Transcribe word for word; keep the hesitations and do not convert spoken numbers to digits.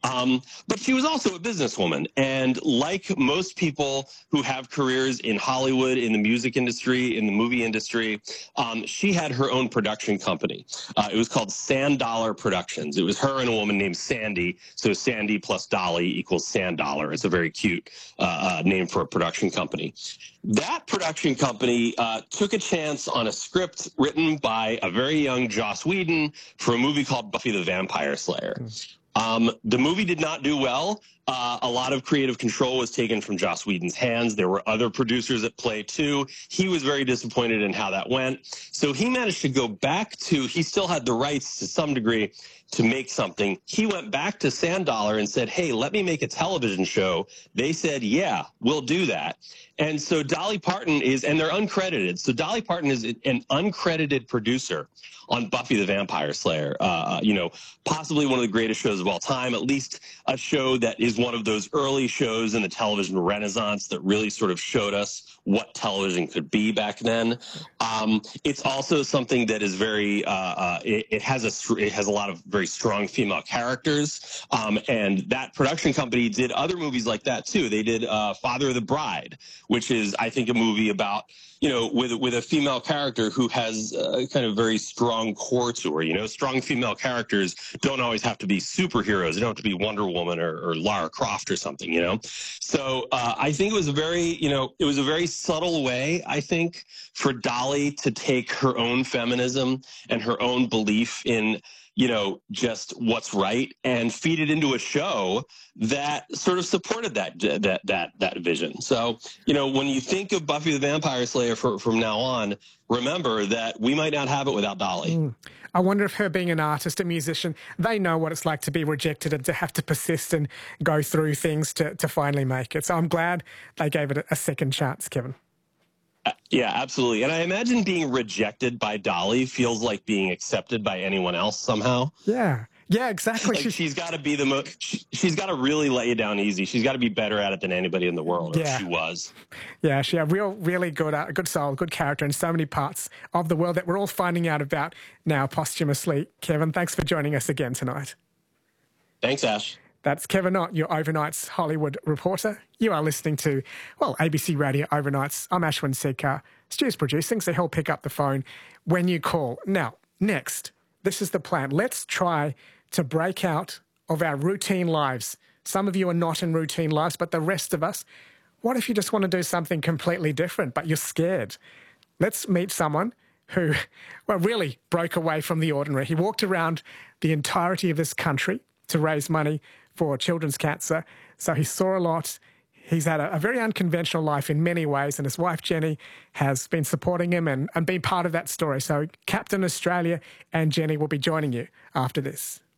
Um, but she was also a businesswoman. And like most people who have careers in Hollywood, in the music industry, in the movie industry, um, she had her own production company. Uh, it was called Sand Dollar Productions. It was her and a woman named Sandy. So Sandy plus Dolly equals Sand Dollar. It's a very cute uh, uh, name for a production company. That production company uh, took a chance on a script written by a very young Joss Whedon for a movie called Buffy the Vampire Slayer. Mm. Um, the movie did not do well. Uh, a lot of creative control was taken from Joss Whedon's hands. There were other producers at play, too. He was very disappointed in how that went. So he managed to go back to, he still had the rights to some degree to make something. He went back to Sand Dollar and said, hey, let me make a television show. They said, yeah, we'll do that. And so Dolly Parton is, and they're uncredited. So Dolly Parton is an uncredited producer on Buffy the Vampire Slayer. Uh, you know, possibly one of the greatest shows of all time, at least a show that is one of those early shows in the television renaissance that really sort of showed us what television could be back then. Um, it's also something that is very, uh, uh, it, it has a, it has a lot of very strong female characters. Um, and that production company did other movies like that too. They did uh, Father of the Bride, which is, I think, a movie about, you know, with, with a female character who has a kind of very strong core to her. You know, strong female characters don't always have to be superheroes. They don't have to be Wonder Woman or, or Lara Croft or something, you know. So uh, I think it was a very, you know, it was a very subtle way, I think, for Dolly to take her own feminism and her own belief in, you know, just what's right and feed it into a show that sort of supported that that that that vision. So, you know, when you think of Buffy the Vampire Slayer for, from now on, remember that we might not have it without Dolly. Mm. I wonder if her being an artist, a musician, they know what it's like to be rejected and to have to persist and go through things to, to finally make it. So I'm glad they gave it a second chance, Kevin. Uh, yeah, absolutely. And I imagine being rejected by Dolly feels like being accepted by anyone else somehow. Yeah. Yeah, exactly. Like she's, she's got to be the most, she, she's got to really lay you down easy. She's got to be better at it than anybody in the world. Yeah. Or she was. Yeah, she had real, really good, uh, good soul, good character in so many parts of the world that we're all finding out about now posthumously. Kevin, thanks for joining us again tonight. Thanks, Ash. That's Kevin Ott, your Overnight's Hollywood reporter. You are listening to, well, A B C Radio Overnights. I'm Ashwin Sedkar. Stu's producing, so he'll pick up the phone when you call. Now, next, this is the plan. Let's try to break out of our routine lives. Some of you are not in routine lives, but the rest of us, what if you just want to do something completely different, but you're scared? Let's meet someone who, well, really broke away from the ordinary. He walked around the entirety of this country to raise money for children's cancer. So he saw a lot. He's had a, a very unconventional life in many ways, and his wife, Jenny, has been supporting him and, and been part of that story. So Captain Australia and Jenny will be joining you after this.